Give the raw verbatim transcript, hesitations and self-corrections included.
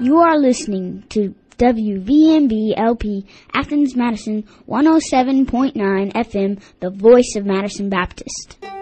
You are listening to W V M B L P Athens Madison one oh seven point nine F M, the voice of Madison Baptist.